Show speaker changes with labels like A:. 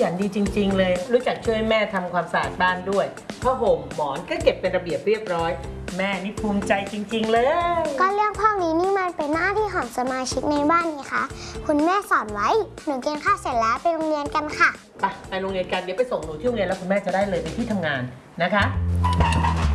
A: ยันดีจริงๆเลยรู้จักช่วยแม่ทำความสะอาดบ้านด้วยผ้าห่มหมอนก็เก็บเป็นระเบียบเรียบร้อยแม่นี่ภูมิใจจริงๆเลย
B: ก็เรื่องพวกนี้นี่มันเป็นหน้าที่ของสมาชิกในบ้านนี่คะคุณแม่สอนไว้หนูกินข้าวเสร็จแล้วไปโรงเรียนกันค่ะ
A: ไปโรงเรียนกันเดี๋ยวไปส่งหนูที่โรงเรียนแล้วคุณแม่จะได้เลยไปที่ทำงานนะคะ